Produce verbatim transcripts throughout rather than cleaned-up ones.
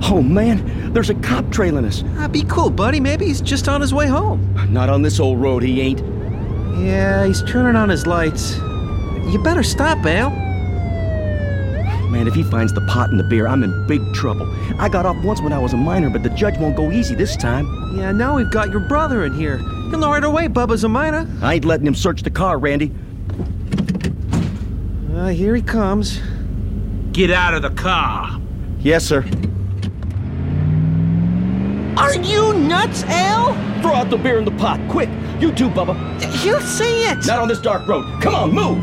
Oh, man, there's a cop trailing us. Ah, be cool, buddy. Maybe he's just on his way home. Not on this old road, he ain't. Yeah, he's turning on his lights. You better stop, Al. Man, if he finds the pot and the beer, I'm in big trouble. I got off once when I was a minor, but the judge won't go easy this time. Yeah, now we've got your brother in here. He'll know right away Bubba's a minor. I ain't letting him search the car, Randy. Uh, here he comes. Get out of the car. Yes, sir. Are you nuts, Al? Throw out the beer in the pot, quick. You too, Bubba. You see it. Not on this dark road. Come on, move.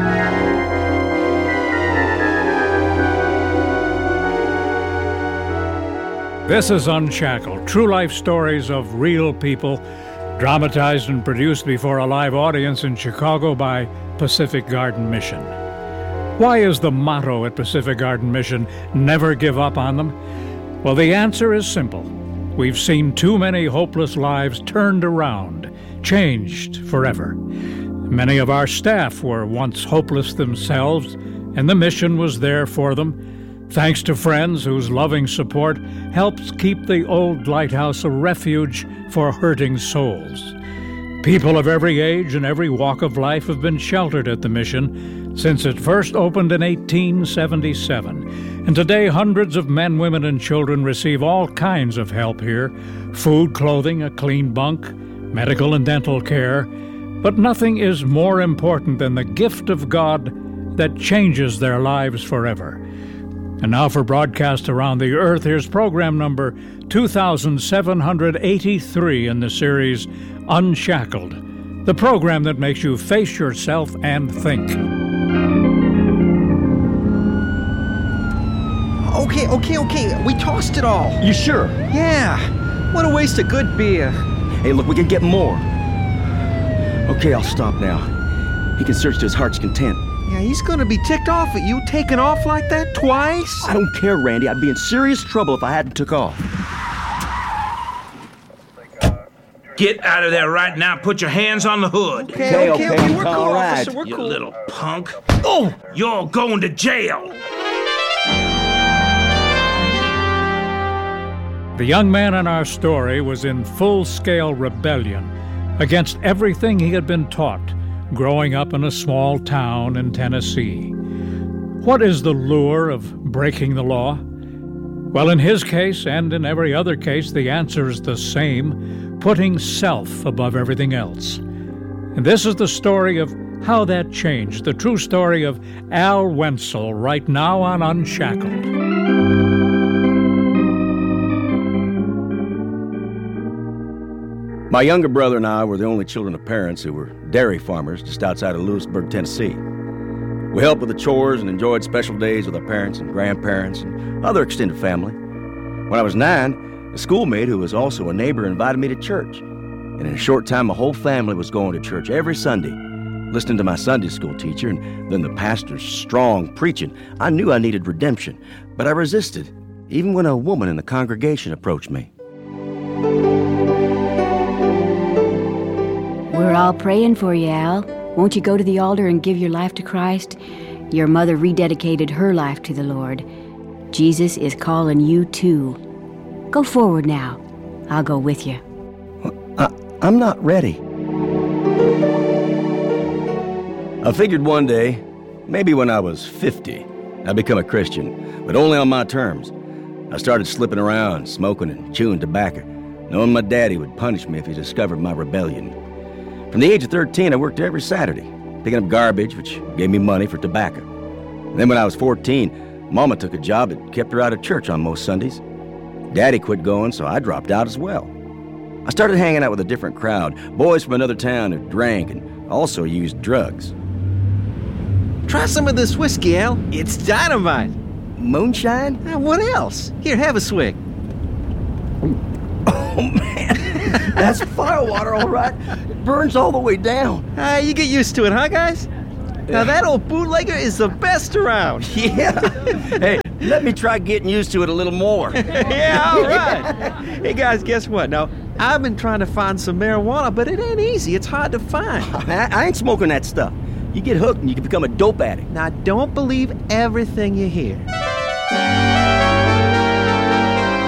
This is Unshackled, true life stories of real people, dramatized and produced before a live audience in Chicago by Pacific Garden Mission. Why is the motto at Pacific Garden Mission, never give up on them? Well, the answer is simple. We've seen too many hopeless lives turned around, changed forever. Many of our staff were once hopeless themselves, and the mission was there for them. Thanks to friends whose loving support helps keep the old lighthouse a refuge for hurting souls. People of every age and every walk of life have been sheltered at the mission since it first opened in eighteen seventy-seven. And today, hundreds of men, women, and children receive all kinds of help here: food, clothing, a clean bunk, medical and dental care. But nothing is more important than the gift of God that changes their lives forever. And now for broadcast around the earth, here's program number two thousand seven hundred eighty-three in the series Unshackled, the program that makes you face yourself and think. Okay, okay, okay. We tossed it all. You sure? Yeah. What a waste of good beer. Hey, look, we can get more. Okay, I'll stop now. He can search to his heart's content. Yeah, he's gonna be ticked off at you taking off like that twice. I don't care, Randy. I'd be in serious trouble if I hadn't took off. Get out of there right now. Put your hands on the hood. Okay, okay, okay. okay, We're cool, all right. officer. We're You cool. little punk. Oh! You're going to jail. The young man in our story was in full-scale rebellion against everything he had been taught growing up in a small town in Tennessee. What is the lure of breaking the law? Well, in his case, and in every other case, the answer is the same: putting self above everything else. And this is the story of how that changed, the true story of Al Wenzel, right now on Unshackled. My younger brother and I were the only children of parents who were dairy farmers just outside of Lewisburg, Tennessee. We helped with the chores and enjoyed special days with our parents and grandparents and other extended family. When I was nine, a schoolmate who was also a neighbor invited me to church. And in a short time, my whole family was going to church every Sunday, listening to my Sunday school teacher and then the pastor's strong preaching. I knew I needed redemption, but I resisted, even when a woman in the congregation approached me. We're all praying for you, Al. Won't you go to the altar and give your life to Christ? Your mother rededicated her life to the Lord. Jesus is calling you too. Go forward now. I'll go with you. I, I'm not ready. I figured one day, maybe when I was fifty, I'd become a Christian, but only on my terms. I started slipping around, smoking and chewing tobacco, knowing my daddy would punish me if he discovered my rebellion. From the age of thirteen, I worked every Saturday, picking up garbage, which gave me money for tobacco. And then when I was fourteen, Mama took a job that kept her out of church on most Sundays. Daddy quit going, so I dropped out as well. I started hanging out with a different crowd, boys from another town who drank and also used drugs. Try some of this whiskey, Al. It's dynamite. Moonshine? Uh, what else? Here, have a swig. Oh, man. That's firewater, all right. It burns all the way down. Uh, you get used to it, huh, guys? Now, that old bootlegger is the best around. Yeah. Hey, let me try getting used to it a little more. Yeah, all right. Hey, guys, guess what? Now, I've been trying to find some marijuana, but it ain't easy. It's hard to find. I, I ain't smoking that stuff. You get hooked and you can become a dope addict. Now, don't believe everything you hear.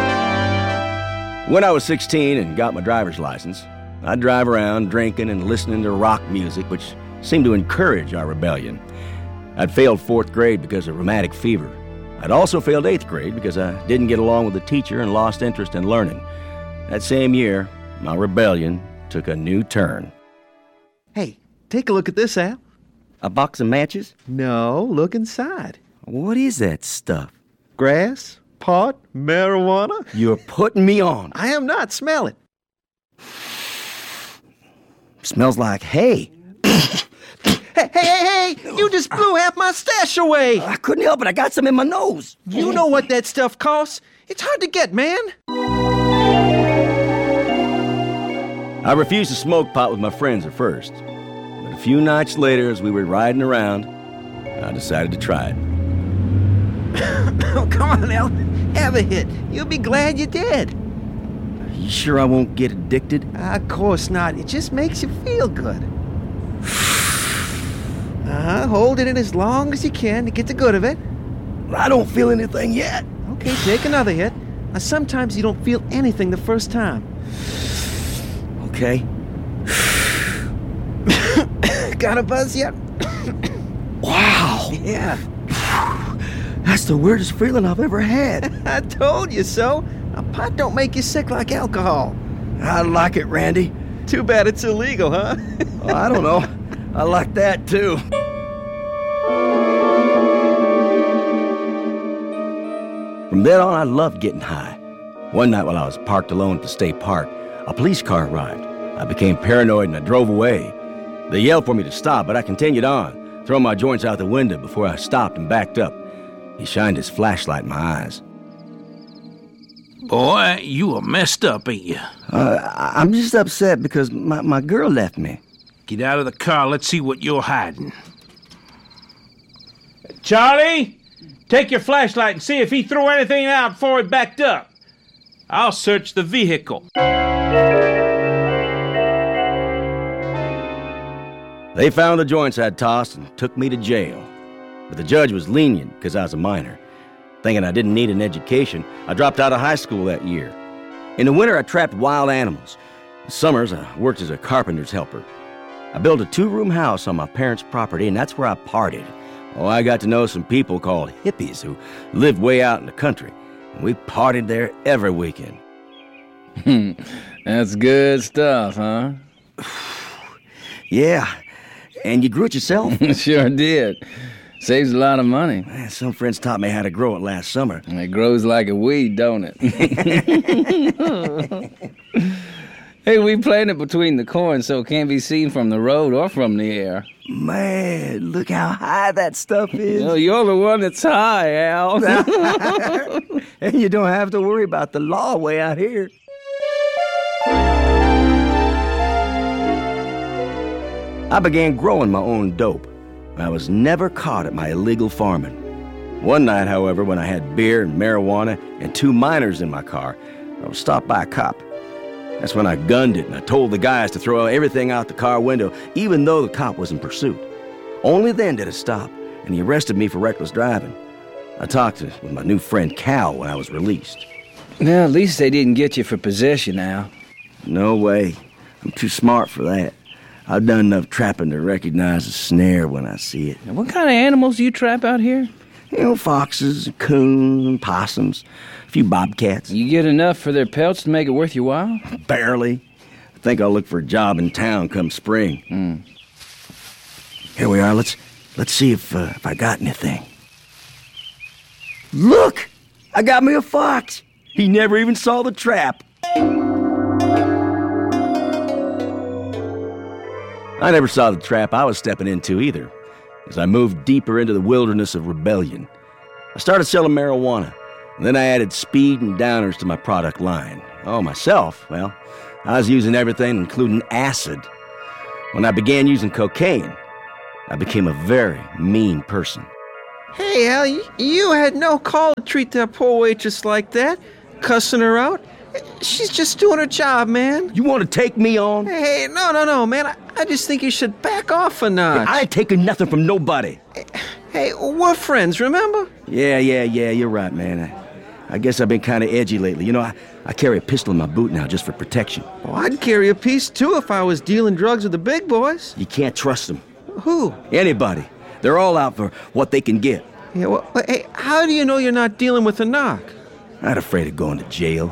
When I was sixteen and got my driver's license, I'd drive around drinking and listening to rock music, which seemed to encourage our rebellion. I'd failed fourth grade because of rheumatic fever. I'd also failed eighth grade because I didn't get along with the teacher and lost interest in learning. That same year, my rebellion took a new turn. Hey, take a look at this, Al. A box of matches? No, look inside. What is that stuff? Grass, pot, marijuana. You're putting me on. I am not. Smell it. Smells like hay. Hey, hey, hey, hey! You just blew half my stash away! I couldn't help it. I got some in my nose. You know what that stuff costs? It's hard to get, man. I refused to smoke pot with my friends at first. But a few nights later, as we were riding around, I decided to try it. Oh, come on, Al. Have a hit. You'll be glad you did. You sure I won't get addicted? Uh, of course not. It just makes you feel good. Uh-huh. Hold it in as long as you can to get the good of it. I don't feel anything yet. Okay, take another hit. Now, sometimes you don't feel anything the first time. Okay. Got a buzz yet? Wow. Yeah. That's the weirdest feeling I've ever had. I told you so. Now, pot don't make you sick like alcohol. I like it, Randy. Too bad it's illegal, huh? Oh, I don't know. I like that, too. From then on, I loved getting high. One night while I was parked alone at the state park, a police car arrived. I became paranoid and I drove away. They yelled for me to stop, but I continued on, throwing my joints out the window before I stopped and backed up. He shined his flashlight in my eyes. Boy, you are messed up, ain't you? Uh, I'm just upset because my, my girl left me. Get out of the car. Let's see what you're hiding. Charlie, take your flashlight and see if he threw anything out before he backed up. I'll search the vehicle. They found the joints I'd tossed and took me to jail. But the judge was lenient because I was a minor. Thinking I didn't need an education, I dropped out of high school that year. In the winter, I trapped wild animals. In summers, I worked as a carpenter's helper. I built a two-room house on my parents' property, and that's where I partied. Oh, I got to know some people called hippies who lived way out in the country, and we partied there every weekend. That's good stuff, huh? Yeah. And you grew it yourself? Sure did. Saves a lot of money. Man, some friends taught me how to grow it last summer. And it grows like a weed, don't it? Hey, we planted it between the corn so it can't be seen from the road or from the air. Man, look how high that stuff is. Well, you're the one that's high, Al. And you don't have to worry about the law way out here. I began growing my own dope. I was never caught at my illegal farming. One night, however, when I had beer and marijuana and two minors in my car, I was stopped by a cop. That's when I gunned it and I told the guys to throw everything out the car window, even though the cop was in pursuit. Only then did it stop, and he arrested me for reckless driving. I talked to, with my new friend Cal when I was released. Well, at least they didn't get you for possession, Al. No way. I'm too smart for that. I've done enough trapping to recognize a snare when I see it. Now, what kind of animals do you trap out here? You know, foxes, coons, possums, a few bobcats. You get enough for their pelts to make it worth your while? Barely. I think I'll look for a job in town come spring. Mm. Here we are. Let's let's see if uh, if I got anything. Look! I got me a fox. He never even saw the trap. I never saw the trap I was stepping into either, as I moved deeper into the wilderness of rebellion. I started selling marijuana, and then I added speed and downers to my product line. Oh, myself, well, I was using everything, including acid. When I began using cocaine, I became a very mean person. Hey, Al, you, you had no call to treat that poor waitress like that, cussing her out. She's just doing her job, man. You want to take me on? Hey, no, no, no, man. I, I just think you should back off a notch. I ain't taking nothing from nobody. Hey, we're friends, remember? Yeah, yeah, yeah, you're right, man. I, I guess I've been kind of edgy lately. You know, I, I carry a pistol in my boot now just for protection. Well, I'd carry a piece too if I was dealing drugs with the big boys. You can't trust them. Who? Anybody. They're all out for what they can get. Yeah, well, hey, how do you know you're not dealing with a knock? I'm not afraid of going to jail.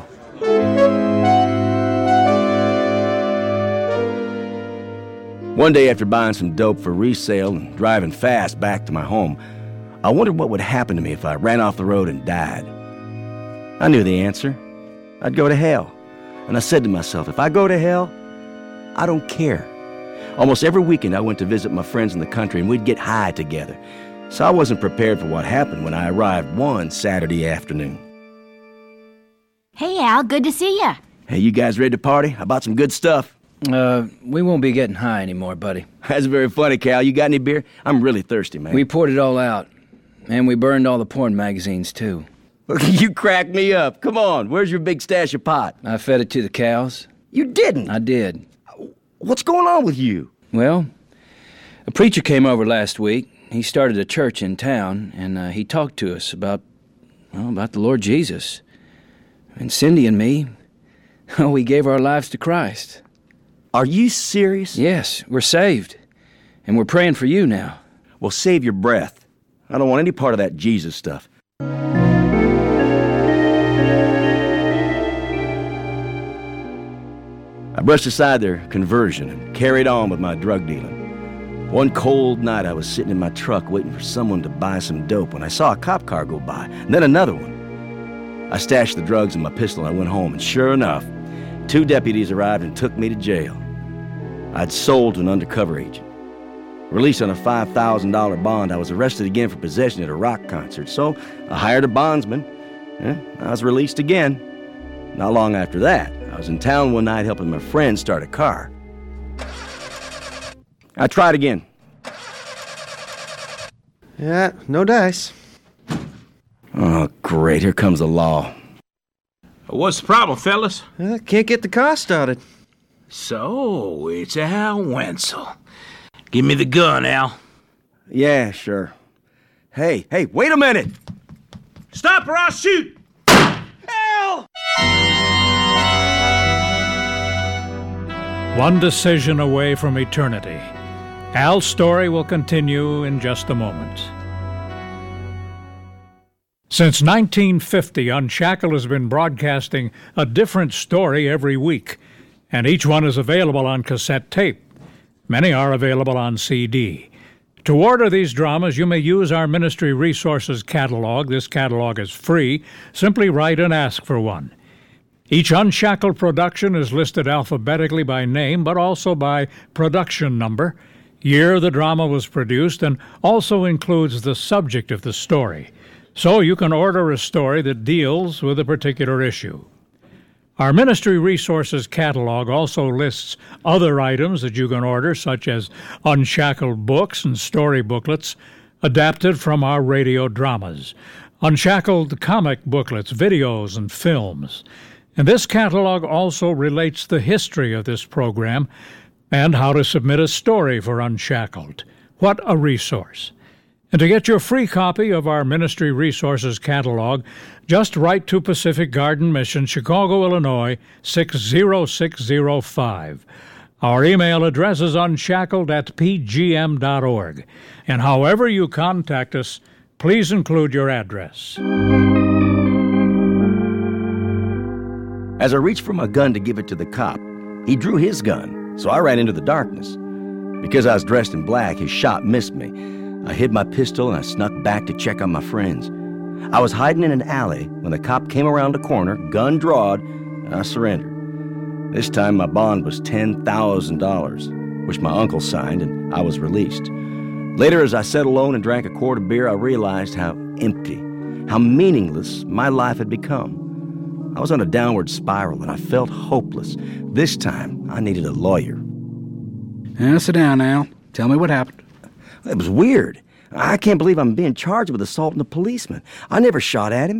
One day after buying some dope for resale and driving fast back to my home, I wondered what would happen to me if I ran off the road and died. I knew the answer. I'd go to hell. And I said to myself, if I go to hell, I don't care. Almost every weekend I went to visit my friends in the country and we'd get high together. So I wasn't prepared for what happened when I arrived one Saturday afternoon. Hey, Al, good to see you. Hey, you guys ready to party? I bought some good stuff. Uh, we won't be getting high anymore, buddy. That's very funny, Cal. You got any beer? I'm really thirsty, man. We poured it all out. And we burned all the porn magazines, too. You cracked me up. Come on, where's your big stash of pot? I fed it to the cows. You didn't? I did. What's going on with you? Well, a preacher came over last week. He started a church in town, and uh, he talked to us about, well, about the Lord Jesus. And Cindy and me, oh, we gave our lives to Christ. Are you serious? Yes, we're saved. And we're praying for you now. Well, save your breath. I don't want any part of that Jesus stuff. I brushed aside their conversion and carried on with my drug dealing. One cold night, I was sitting in my truck waiting for someone to buy some dope when I saw a cop car go by, and then another one. I stashed the drugs in my pistol and I went home, and sure enough, two deputies arrived and took me to jail. I'd sold to an undercover agent. Released on a five thousand dollars bond, I was arrested again for possession at a rock concert, so I hired a bondsman. Yeah, I was released again. Not long after that, I was in town one night helping my friend start a car. I tried again. Yeah, no dice. Oh, great, here comes the law. What's the problem, fellas? Uh, can't get the car started. So, it's Al Wenzel. Give me the gun, Al. Yeah, sure. Hey, hey, wait a minute! Stop or I'll shoot! Al! One decision away from eternity. Al's story will continue in just a moment. Since nineteen fifty, Unshackled has been broadcasting a different story every week, and each one is available on cassette tape. Many are available on C D. To order these dramas, you may use our Ministry Resources catalog. This catalog is free. Simply write and ask for one. Each Unshackled production is listed alphabetically by name, but also by production number, year the drama was produced, and also includes the subject of the story. So you can order a story that deals with a particular issue. Our Ministry Resources catalog also lists other items that you can order, such as Unshackled books and story booklets adapted from our radio dramas, Unshackled comic booklets, videos, and films. And this catalog also relates the history of this program and how to submit a story for Unshackled. What a resource. And to get your free copy of our Ministry Resources catalog, just write to Pacific Garden Mission, Chicago, Illinois, six zero six zero five. Our email address is unshackled at p g m dot org. And however you contact us, please include your address. As I reached for my gun to give it to the cop, he drew his gun, so I ran into the darkness. Because I was dressed in black, his shot missed me. I hid my pistol and I snuck back to check on my friends. I was hiding in an alley when the cop came around the corner, gun drawed, and I surrendered. This time my bond was ten thousand dollars, which my uncle signed, and I was released. Later, as I sat alone and drank a quart of beer, I realized how empty, how meaningless my life had become. I was on a downward spiral and I felt hopeless. This time, I needed a lawyer. Now, sit down, Al. Tell me what happened. It was weird. I can't believe I'm being charged with assaulting a policeman. I never shot at him.